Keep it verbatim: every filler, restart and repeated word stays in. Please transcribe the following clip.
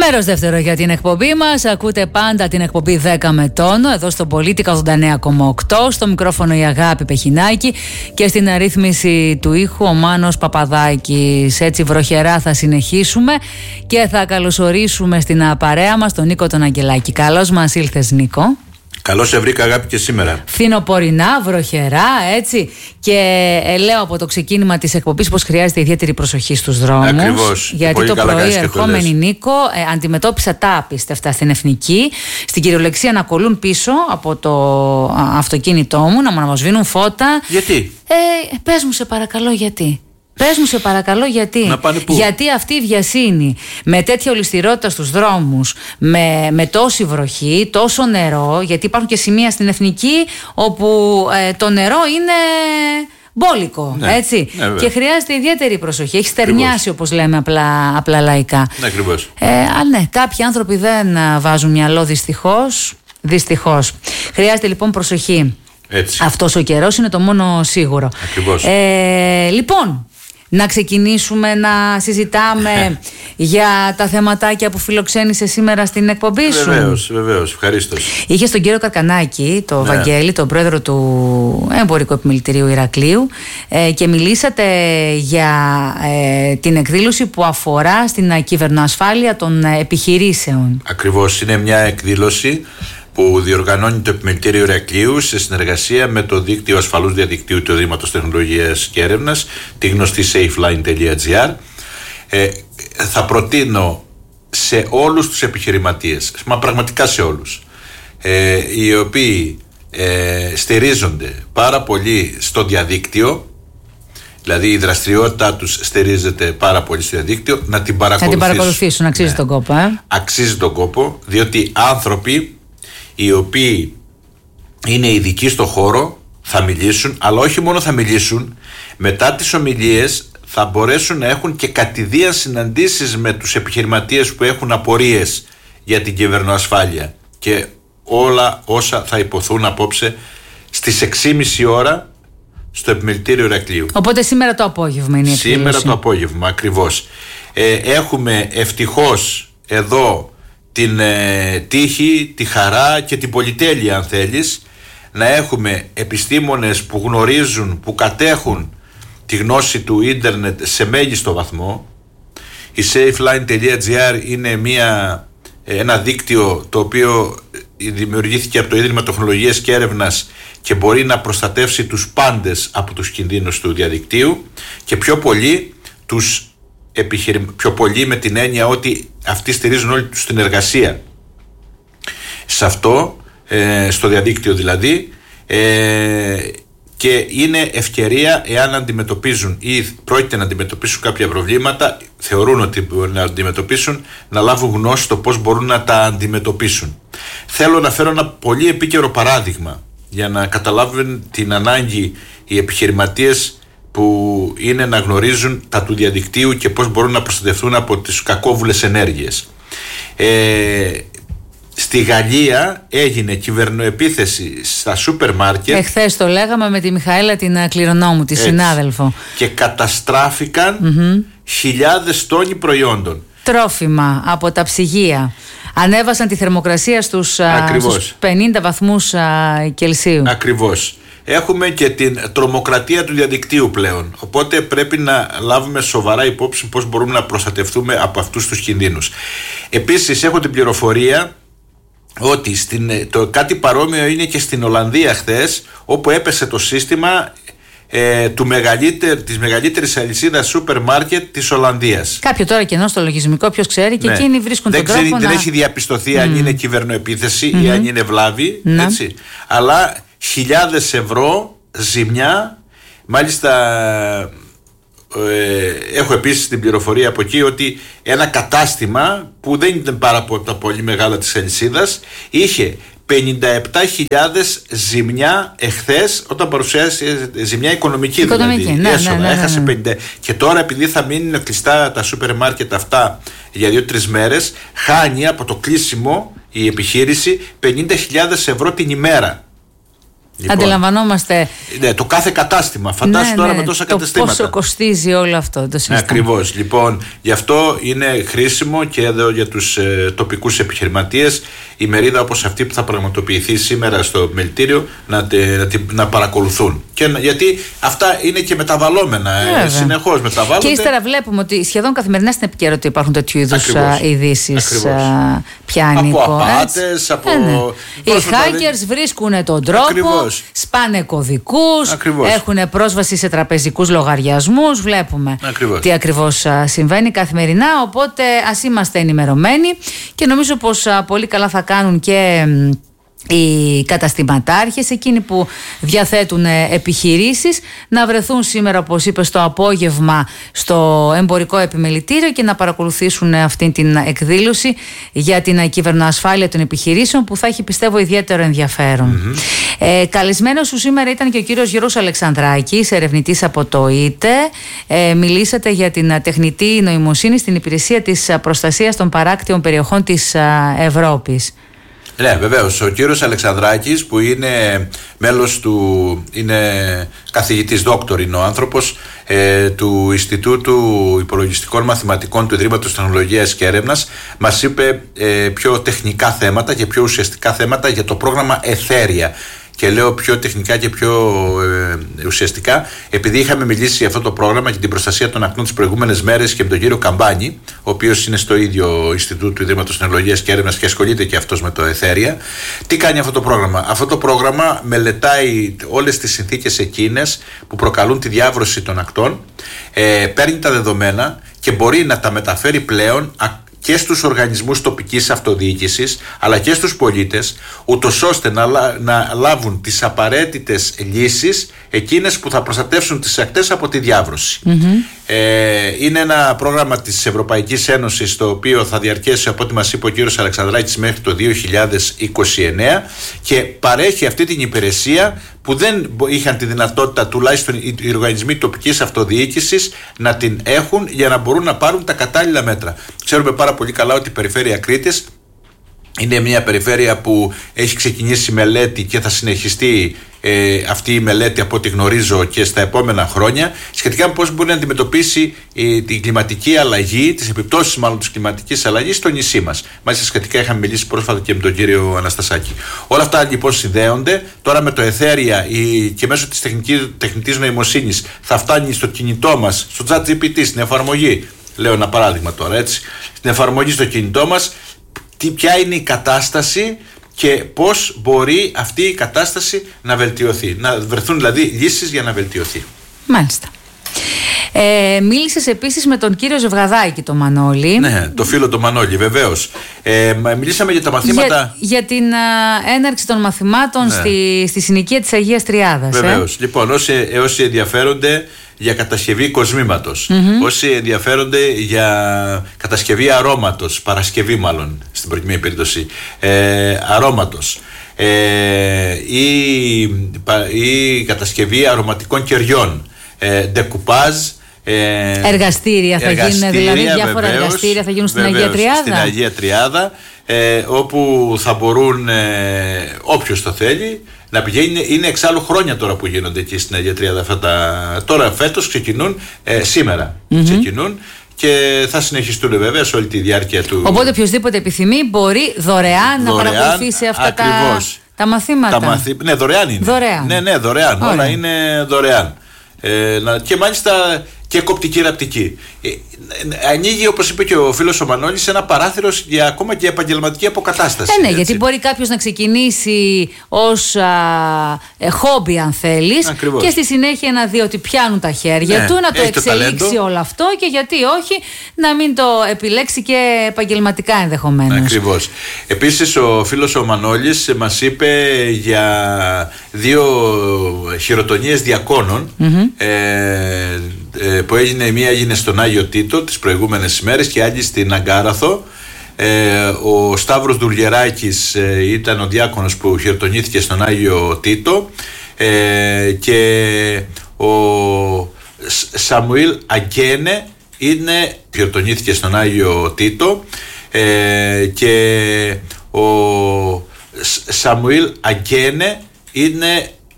Μέρος δεύτερο για την εκπομπή μας. Ακούτε πάντα την εκπομπή δέκα με τόνο εδώ στο Πολίτικα ογδόντα εννέα κόμμα οκτώ. Στο μικρόφωνο η Αγάπη Πεχινάκη και στην αρρύθμιση του ήχου ο Μάνος Παπαδάκης. Έτσι βροχερά θα συνεχίσουμε και θα καλωσορίσουμε στην παρέα μας τον Νίκο τον Αγγελάκη. Καλώς μας ήλθες, Νίκο. Καλώς σε βρήκα, Αγάπη, και σήμερα. Φθινοπορεινά, βροχερά, έτσι. Και ε, λέω από το ξεκίνημα της εκπομπής πως χρειάζεται ιδιαίτερη προσοχή στους δρόμους. Ακριβώς. Γιατί πολύ το καλά πρωί, το ερχόμενη, Νίκο, ε, αντιμετώπισα τα απίστευτα στην Εθνική. Στην κυριολεξία να κολλούν πίσω από το α, αυτοκίνητό μου, να μου αναβοσβήνουν φώτα. Γιατί? Ε, πες μου, σε παρακαλώ, γιατί. Πες μου, σε παρακαλώ, γιατί. Να πάνε πού? Γιατί αυτή η βιασύνη με τέτοια ολισθηρότητα στους δρόμους, με, με τόση βροχή, τόσο νερό, γιατί υπάρχουν και σημεία στην Εθνική όπου ε, το νερό είναι μπόλικο, ναι, έτσι. Ναι, και χρειάζεται ιδιαίτερη προσοχή. Έχει στερνιάσει, όπως λέμε απλά, απλά λαϊκά. Ναι, ακριβώς. Ε, αλλά ναι, κάποιοι άνθρωποι δεν βάζουν μυαλό, δυστυχώς. Δυστυχώς. Χρειάζεται λοιπόν προσοχή. Έτσι. Αυτός ο καιρός είναι το μόνο σίγουρο. Ακριβώς. Ε, λοιπόν, να ξεκινήσουμε να συζητάμε για τα θεματάκια που φιλοξένησε σήμερα στην εκπομπή σου. Βεβαίως, βεβαίως, ευχαρίστως. Είχε τον κύριο Καρκανάκη, τον ναι. Βαγγέλη, τον πρόεδρο του Εμπορικού Επιμελητηρίου Ηρακλείου, ε, και μιλήσατε για ε, την εκδήλωση που αφορά στην κυβερνοασφάλεια των επιχειρήσεων. Ακριβώς, είναι μια εκδήλωση που διοργανώνει το Επιμελητήριο Ηρακλείου σε συνεργασία με το δίκτυο ασφαλούς διαδικτύου του Ιδρύματος Τεχνολογίας και Έρευνας, τη γνωστή safeline τελεία gr. Ε, θα προτείνω σε όλους τους επιχειρηματίες, μα πραγματικά σε όλους, ε, οι οποίοι ε, στηρίζονται πάρα πολύ στο διαδίκτυο, δηλαδή η δραστηριότητά τους στηρίζεται πάρα πολύ στο διαδίκτυο, να την παρακολουθήσουν. Να την παρακολουθήσουν, αξίζει ναι. τον κόπο. Ε? Αξίζει τον κόπο, διότι άνθρωποι οι οποίοι είναι ειδικοί στο χώρο θα μιλήσουν, αλλά όχι μόνο θα μιλήσουν, μετά τις ομιλίες θα μπορέσουν να έχουν και κατηδίαν συναντήσεις με τους επιχειρηματίες που έχουν απορίες για την κυβερνοασφάλεια, και όλα όσα θα υποθούν απόψε στις έξι και μισή ώρα στο Επιμελητήριο Ηρακλείου. Οπότε σήμερα το απόγευμα είναι η εκδήλωση. Σήμερα το απόγευμα, ακριβώς. Ε, έχουμε ευτυχώς εδώ την ε, τύχη, τη χαρά και την πολυτέλεια, αν θέλεις, να έχουμε επιστήμονες που γνωρίζουν, που κατέχουν τη γνώση του ίντερνετ σε μέγιστο βαθμό. Η safeline τελεία gr είναι μια, ένα δίκτυο το οποίο δημιουργήθηκε από το Ίδρυμα Τεχνολογίας και Έρευνας και μπορεί να προστατεύσει τους πάντες από τους κινδύνους του διαδικτύου, και πιο πολύ τους επιχειρη... πιο πολύ με την έννοια ότι αυτοί στηρίζουν όλη τους την εργασία σε αυτό, ε, στο διαδίκτυο δηλαδή, ε, και είναι ευκαιρία, εάν αντιμετωπίζουν ή πρόκειται να αντιμετωπίσουν κάποια προβλήματα, θεωρούν ότι μπορούν να αντιμετωπίσουν, να λάβουν γνώση το πώς μπορούν να τα αντιμετωπίσουν. Θέλω να φέρω ένα πολύ επίκαιρο παράδειγμα για να καταλάβουν την ανάγκη οι επιχειρηματίες που είναι να γνωρίζουν τα του διαδικτύου και πώς μπορούν να προστατευτούν από τις κακόβουλες ενέργειες. Ε, στη Γαλλία έγινε κυβερνοεπίθεση στα σούπερ μάρκετ. Εχθές το λέγαμε με τη Μιχαήλα την κληρονόμου, τη συνάδελφο. Και καταστράφηκαν mm-hmm. χιλιάδες τόνοι προϊόντων. Τρόφιμα από τα ψυγεία. Ανέβασαν τη θερμοκρασία στους, στους πενήντα βαθμούς Κελσίου. Ακριβώς. Έχουμε και την τρομοκρατία του διαδικτύου πλέον. Οπότε πρέπει να λάβουμε σοβαρά υπόψη πώς μπορούμε να προστατευτούμε από αυτούς τους κινδύνους. Επίσης, έχω την πληροφορία ότι στην, το κάτι παρόμοιο είναι και στην Ολλανδία χθες, όπου έπεσε το σύστημα ε, του μεγαλύτερ, της μεγαλύτερης αλυσίδας σούπερ μάρκετ της Ολλανδίας. Κάποιο τώρα κενό στο λογισμικό, ποιος ξέρει, και ναι. εκείνοι βρίσκουν δεν τον ξέρει, τρόπο δεν να... έχει διαπιστωθεί mm. αν είναι κυβερνοεπίθεση mm-hmm. ή αν είναι βλάβη, mm. έτσι. Αλλά χιλιάδες ευρώ ζημιά. Μάλιστα ε, έχω επίσης την πληροφορία από εκεί ότι ένα κατάστημα που δεν ήταν πάρα από τα πολύ μεγάλα της αλυσίδας είχε πενήντα επτά χιλιάδες ζημιά εχθές, όταν παρουσιάσει ζημιά οικονομική, οικονομική δηλαδή, ναι, έσοδα, ναι, ναι, έχασε ναι, ναι. πενήντα. Και τώρα, επειδή θα μείνουν κλειστά τα σούπερ μάρκετ αυτά για δύο-τρεις μέρες, χάνει από το κλείσιμο η επιχείρηση πενήντα χιλιάδες ευρώ την ημέρα. Λοιπόν, αντιλαμβανόμαστε. Ναι, το κάθε κατάστημα. Φαντάσου ναι, τώρα ναι, με τόσα το καταστήματα. Πόσο κοστίζει όλο αυτό το σύστημα. Ναι, ακριβώς. Λοιπόν, γι' αυτό είναι χρήσιμο και εδώ για τους ε, τοπικούς επιχειρηματίες η μερίδα όπως αυτή που θα πραγματοποιηθεί σήμερα στο επιμελητήριο να, να, να παρακολουθούν. Και, γιατί αυτά είναι και μεταβαλλόμενα. Ε, συνεχώς μεταβάλλονται. Και ύστερα βλέπουμε ότι σχεδόν καθημερινά στην επικαιρότητα υπάρχουν τέτοιου είδους ειδήσεις. Πιάνει από απάτες, από. Ε, ναι. Οι hackers βρίσκουν τον τρόπο. Ακριβώς. Σπάνε κωδικούς, έχουν πρόσβαση σε τραπεζικούς λογαριασμούς. Βλέπουμε ακριβώς. τι ακριβώς συμβαίνει καθημερινά. Οπότε ας είμαστε ενημερωμένοι και νομίζω πως πολύ καλά θα κάνουν και οι καταστηματάρχες, εκείνοι που διαθέτουν επιχειρήσεις, να βρεθούν σήμερα, όπως είπες, το απόγευμα στο εμπορικό επιμελητήριο και να παρακολουθήσουν αυτή την εκδήλωση για την κυβερνοασφάλεια των επιχειρήσεων, που θα έχει, πιστεύω, ιδιαίτερο ενδιαφέρον. Mm-hmm. Ε, καλεσμένος σου σήμερα ήταν και ο κύριος Γιώργος Αλεξανδράκης, ερευνητής από το ΙΤΕ. Ε, μιλήσατε για την τεχνητή νοημοσύνη στην υπηρεσία της προστασίας των παράκτιων περιοχών της Ευρώπης. Ναι, βεβαίως. Ο κύριος Αλεξανδράκης, που είναι μέλος του, είναι καθηγητής δόκτωρ, είναι ο άνθρωπος ε, του Ινστιτούτου Υπολογιστικών Μαθηματικών του Ιδρύματος Τεχνολογίας και Έρευνας, μας είπε ε, πιο τεχνικά θέματα και πιο ουσιαστικά θέματα για το πρόγραμμα Εθέρια. Και λέω πιο τεχνικά και πιο ε, ουσιαστικά, επειδή είχαμε μιλήσει για αυτό το πρόγραμμα και την προστασία των ακτών τις προηγούμενες μέρες και με τον κύριο Καμπάνη, ο οποίος είναι στο ίδιο Ινστιτούτο του Ιδρύματος Τεχνολογίας και Έρευνας και ασχολείται και αυτός με το Εθέρια. Τι κάνει αυτό το πρόγραμμα? Αυτό το πρόγραμμα μελετάει όλες τις συνθήκες εκείνες που προκαλούν τη διάβρωση των ακτών, ε, παίρνει τα δεδομένα και μπορεί να τα μεταφέρει πλέον και στους οργανισμούς τοπικής αυτοδιοίκησης αλλά και στους πολίτες, ούτως ώστε να, να λάβουν τις απαραίτητες λύσεις, εκείνες που θα προστατεύσουν τις ακτές από τη διάβρωση. Mm-hmm. Ε, είναι ένα πρόγραμμα της Ευρωπαϊκής Ένωσης, το οποίο θα διαρκέσει, από ό,τι μας είπε ο κύριος Αλεξανδράκης, μέχρι το δύο χιλιάδες είκοσι εννέα και παρέχει αυτή την υπηρεσία που δεν είχαν τη δυνατότητα, τουλάχιστον οι οργανισμοί τοπικής αυτοδιοίκησης, να την έχουν για να μπορούν να πάρουν τα κατάλληλα μέτρα. Ξέρουμε πάρα πολύ καλά ότι η περιφέρεια Κρήτης είναι μια περιφέρεια που έχει ξεκινήσει μελέτη και θα συνεχιστεί ε, αυτή η μελέτη, από ό,τι γνωρίζω, και στα επόμενα χρόνια, σχετικά με πώς μπορεί να αντιμετωπίσει ε, την κλιματική αλλαγή, τις επιπτώσεις μάλλον της κλιματικής αλλαγής στο νησί μας. Μάλιστα σχετικά είχαμε μιλήσει πρόσφατα και με τον κύριο Αναστασάκη. Όλα αυτά λοιπόν συνδέονται. Τώρα με το Εθέρια η, και μέσω της τεχνητής νοημοσύνης θα φτάνει στο κινητό μας, στο ChatGPT, στην εφαρμογή. Λέω ένα παράδειγμα τώρα, έτσι. Στην εφαρμογή στο κινητό μας, τι, ποια είναι η κατάσταση και πώς μπορεί αυτή η κατάσταση να βελτιωθεί. Να βρεθούν δηλαδή λύσεις για να βελτιωθεί. Μάλιστα. Ε, μίλησες επίσης με τον κύριο Ζευγαδάκη, τον Μανώλη. Ναι, το φίλο του Μανώλη, βεβαίως. Ε, μιλήσαμε για τα μαθήματα. Για, για την α, έναρξη των μαθημάτων, ναι, στη, στη συνοικία της Αγίας Τριάδας. Βεβαίως. Ε? Λοιπόν, όσοι, όσοι ενδιαφέρονται για κατασκευή κοσμήματος, mm-hmm. όσοι ενδιαφέρονται για κατασκευή αρώματος, παρασκευή μάλλον στην προκειμένη περίπτωση, ε, αρώματος, ε, ή, ή κατασκευή αρωματικών κεριών, ε, ντεκουπάζ, ε, εργαστήρια θα γίνουν, δηλαδή διάφορα βεβαίως, εργαστήρια θα γίνουν στην βεβαίως, Αγία Τριάδα. Στην Αγία Τριάδα, ε, όπου θα μπορούν ε, όποιος το θέλει να πηγαίνει. Είναι εξάλλου χρόνια τώρα που γίνονται εκεί στην Αγία Τριάδα αυτά τα. Τώρα φέτος ξεκινούν, ε, σήμερα mm-hmm. ξεκινούν και θα συνεχιστούν βέβαια σε όλη τη διάρκεια του. Οπότε οποιοσδήποτε επιθυμεί μπορεί δωρεάν, δωρεάν να παρακολουθήσει αυτά τα, τα μαθήματα. Τα μαθη... Ναι, δωρεάν είναι. Δωρεάν. Ναι, ναι, δωρεάν. Όλα είναι δωρεάν. Ε, και μάλιστα και κοπτική ραπτική. Ε, ανοίγει, όπως είπε και ο φίλος ο Μανώλης, ένα παράθυρο για ακόμα και επαγγελματική αποκατάσταση. Ε, ναι, έτσι. Γιατί μπορεί κάποιος να ξεκινήσει ως α, ε, χόμπι, αν θέλεις, ακριβώς, και στη συνέχεια να δει ότι πιάνουν τα χέρια ναι, του, να το εξελίξει το όλο αυτό και γιατί όχι να μην το επιλέξει και επαγγελματικά ενδεχομένως. Ακριβώς. Επίσης ο φίλος ο Μανώλης μας είπε για δύο χειροτονίες διακόνων, mm-hmm. ε, ε, που έγινε, μία έγινε στον Άγιο Τίτο τις προηγούμενες ημέρες και άλλη στην Αγκάραθο. Ε, ο Σταύρος Δουλγεράκης ε, ήταν ο διάκονος που χειροτονήθηκε στον Άγιο Τίτο, ε, και ο Σαμουήλ Αγκένε είναι, χειροτονήθηκε στον Άγιο Τίτο, ε, και ο Σαμουήλ Αγκένε είναι